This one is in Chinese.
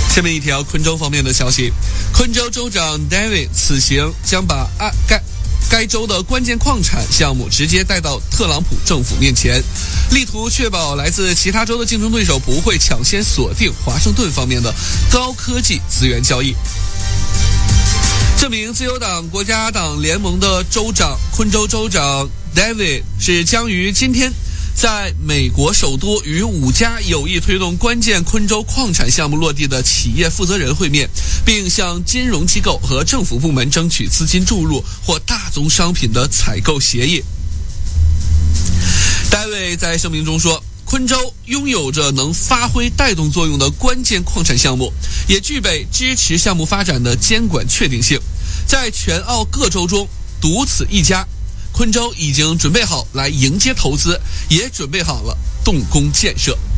下面一条昆州方面的消息，昆州州长 David 此行将把该州的关键矿产项目直接带到特朗普政府面前，力图确保来自其他州的竞争对手不会抢先锁定华盛顿方面的高科技资源交易。这名自由党国家党联盟的州长，昆州州长 David 是将于今天在美国首都与5家有意推动关键昆州矿产项目落地的企业负责人会面，并向金融机构和政府部门争取资金注入或大宗商品的采购协议。戴维在声明中说，昆州拥有着能发挥带动作用的关键矿产项目，也具备支持项目发展的监管确定性。在全澳各州中独此一家，昆州已经准备好来迎接投资，也准备好了动工建设。